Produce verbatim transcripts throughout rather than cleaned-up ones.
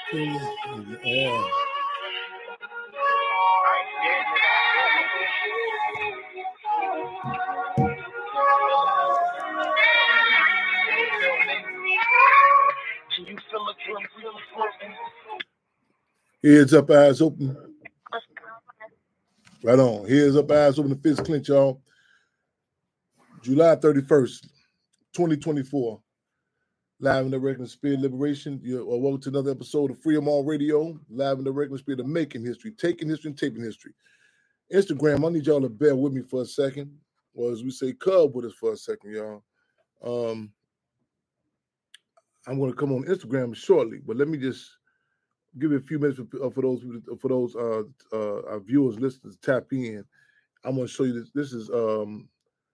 Yeah. Heads up, eyes open. Right on. Heads up, eyes open, the fist clench, y'all. July thirty-first, twenty twenty-four. Live in the regular spirit of liberation. You're welcome to another episode of Freedom All Radio. Live in the regular spirit of making history, taking history, and taping history. Instagram, I need y'all to bear with me for a second. Or as we say, cub with us for a second, y'all. Um, I'm going to come on Instagram shortly, but let me just give you a few minutes for, for those for those uh, uh, our viewers, listeners, tap in. I'm going to show you this. This is um,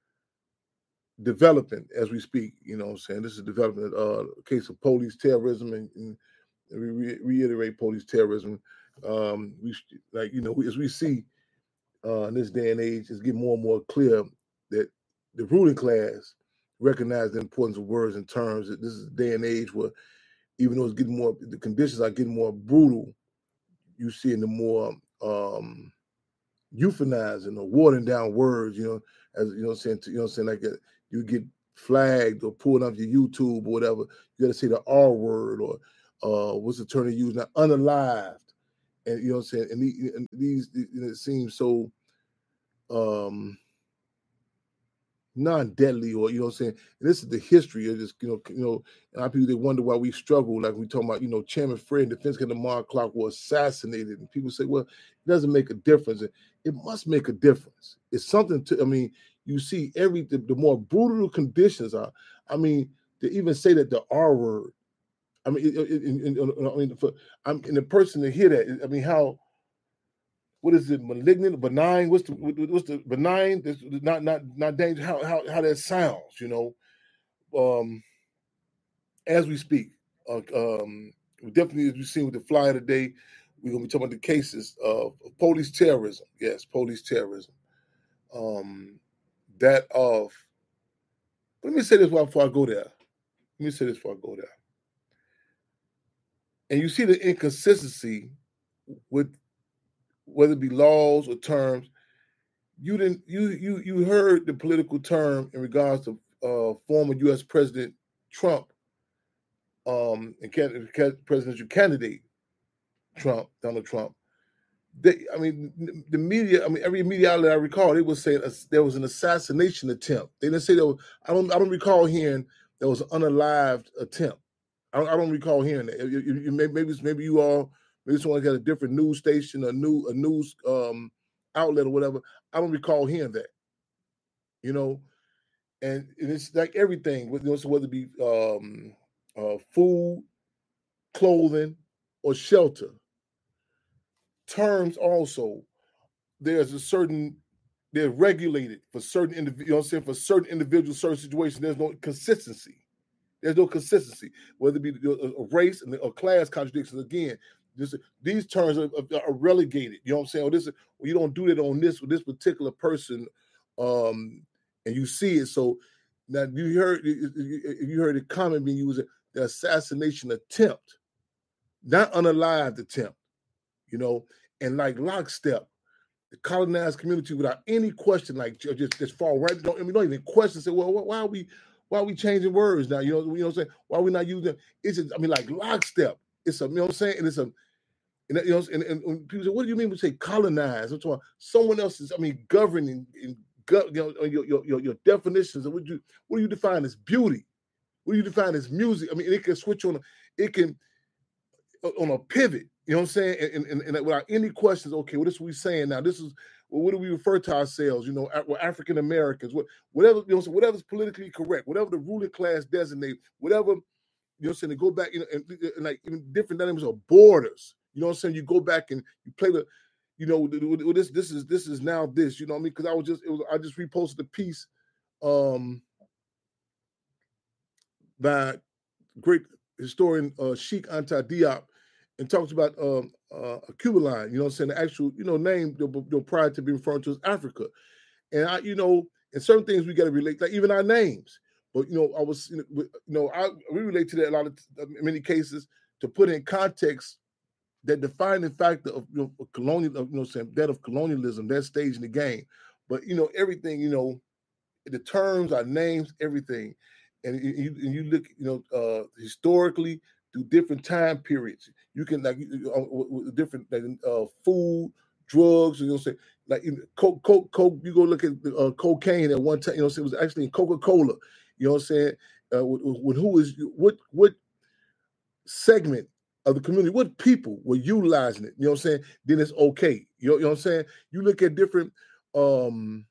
developing as we speak. You know what I'm saying? This is developing uh, a case of police terrorism, and, and we re- reiterate police terrorism. Um, we like you know as we see uh, in this day and age, it's getting more and more clear that the ruling class recognize the importance of words and terms. That this is a day and age where even though it's getting more, the conditions are getting more brutal. You see in the more um, euphanizing or watering down words, you know, as you know, what I'm saying, you know, what I'm saying, like a, you get flagged or pulled off your YouTube or whatever. You got to say the R word or uh, what's the term they use now, unalived, and you know, what I'm saying, and, the, and these, you know, it seems so um, non-deadly, or you know what I'm saying. And this is the history of this, you know, you know, a lot of people they wonder why we struggle, like we talking about, you know, Chairman Fred and Defense Commander Mark Clark was assassinated, and people say, well, it doesn't make a difference. It must make a difference. It's something to, I mean, you see every the, the more brutal conditions are. I mean, to even say that the R word. I mean, it, it, it, it, I mean, for I'm and the person to hear that. I mean, how. What is it? Malignant, benign? What's the what's the benign? This, not not not dangerous. How how how that sounds, you know. Um, as we speak, uh, um, definitely as we've seen with the flyer today, we're gonna be talking about the cases of police terrorism. Yes, police terrorism. Um, that of. Let me say this before I go there. Let me say this before I go there. And you see the inconsistency with whether it be laws or terms. You didn't. You you you heard the political term in regards to uh, former U S President Trump, um, and can, presidential candidate Trump, Donald Trump. They, I mean, the media. I mean, every media outlet I recall, they was saying uh, there was an assassination attempt. They didn't say there was. I don't. I don't recall hearing there was an unalived attempt. I don't, I don't recall hearing that. You, you, you, maybe maybe you all maybe someone got a different news station, a new a news um, outlet or whatever. I don't recall hearing that. You know, and it's like everything. You know, so whether it be um, uh, food, clothing, or shelter. Terms also. There's a certain. They're regulated for certain individuals. You know what I'm saying? For certain individuals, certain situations, there's no consistency. There's no consistency, whether it be a race and a class contradictions. Again, this, these terms are, are relegated. You know what I'm saying? Or this, well, you don't do that on this with this particular person, um, and you see it. So now you heard you heard the comment being used, the assassination attempt, not unalived attempt. You know, and like lockstep, the colonized community without any question, like just just fall right. Don't, I mean, don't even question. Say, well, why are we? Why are we changing words now? You know, you know what I'm saying? Why are we not using them? It's just, I mean, like lockstep. It's a, you know what I'm saying? And it's a, and, you know, and, and, and people say, what do you mean we say colonize? I'm talking someone else is, I mean, governing, and, you know, your, your, your, your definitions of what you, what do you define as beauty? What do you define as music? I mean, it can switch on, it can, on a pivot, you know what I'm saying? And, and, and without any questions, okay, what is we saying now? This is, well, what do we refer to ourselves? You know, we're African Americans, what, whatever, you know, so whatever's politically correct, whatever the ruling class designate, whatever, you know what I'm saying, to go back, you know, and, and like even different dynamics of borders, you know what I'm saying? You go back and you play the, you know, this this is this is now this, you know what I mean? Because I was just, it was, I just reposted a piece um, by great historian uh, Sheikh Anta Diop, and talks about um, uh, a Cuban line, you know what I'm saying, the actual, you know, name, you know, prior to being referred to as Africa. And I, you know, and certain things we got to relate, like even our names. But, you know, I was, you know, I, we relate to that a lot of, in many cases, to put in context that defining factor of, you know, colonial, of, you know, saying that of colonialism, that stage in the game. But you know, everything, you know, the terms, our names, everything, and you, and you look, you know, uh, historically through different time periods. You can like uh, different like, uh, food, drugs, you know, say like coke, coke, coke. You go look at uh, cocaine at one time. You know, it was actually in Coca-Cola. You know what I'm saying? Uh, when who is what what segment of the community, what people were utilizing it? You know what I'm saying? Then it's okay. You know, you know what I'm saying? You look at different. um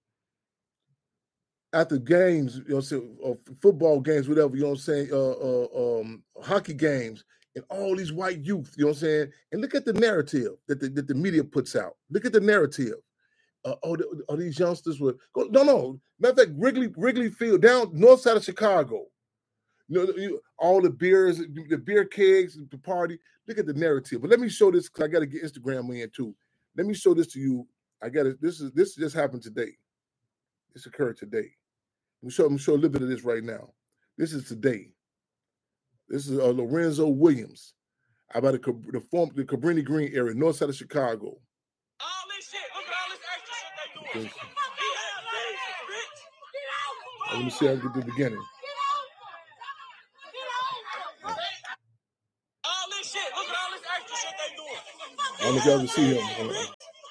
After games, you know, what I'm saying, uh, football games, whatever, you know what I'm saying, uh, uh, um, hockey games, and all these white youth, you know what I'm saying, and look at the narrative that the, that the media puts out. Look at the narrative. Uh, oh, the, oh, these youngsters were no, no. Matter of fact, Wrigley, Wrigley Field, down north side of Chicago. You know, you, all the beers, the beer kegs, the party. Look at the narrative. But let me show this because I got to get Instagram in too. Let me show this to you. I got it. This is this just happened today. This occurred today. I'm show, I'm show a little bit of this right now. This is today. This is uh, Lorenzo Williams about the the, form, the Cabrini Green area, north side of Chicago. All this shit. Look at all this extra shit they doing. Okay. Let me see how I get to the beginning. All this shit. Look at all this extra shit they doing. I don't know if y'all can see him. Uh,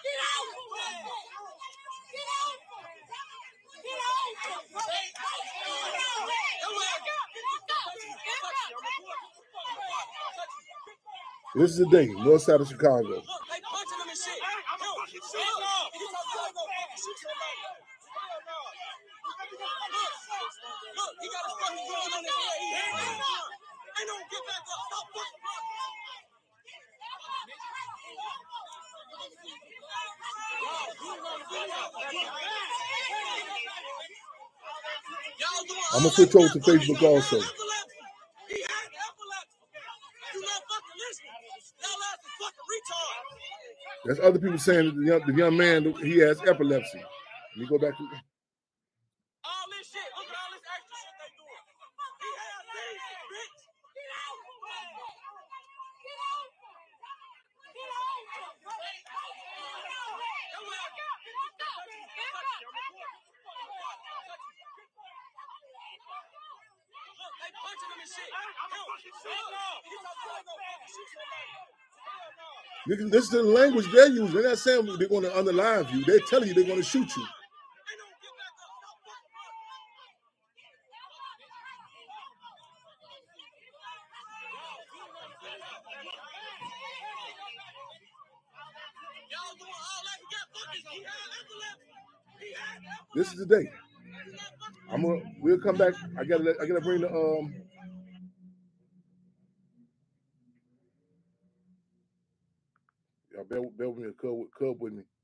This is the day, north side of Chicago. Look, they punching them and shit. Look, he got his fucking gun on his head. He ain't gonna get back up. Stop fucking I'm gonna switch over to Facebook also. He had epilepsy. You not fucking listening. Y'all ass is fucking retard. There's other people saying that the young, the young man, he has epilepsy. Let me go back to. All this shit. Look at all this extra shit they doing. He had these, bitch. Get out. Get out. Get Look, they punching him and shit. This is the language they're using. They're not saying they're going to unalive you. They're telling you they're going to shoot you. This is the day. I'm gonna. We'll come back. I gotta. I gotta bring the um. Y'all bear, bear with me. Cub, cub with me.